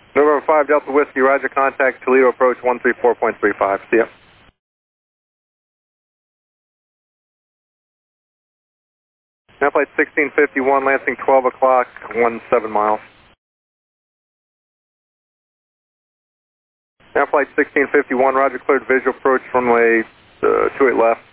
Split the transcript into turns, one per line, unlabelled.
November 5 Delta Whiskey, roger, contact Toledo approach 134.35. See ya. Now flight 1651, Lansing 12 o'clock, 17 miles. Now flight 1651, roger, cleared visual approach runway 28 left.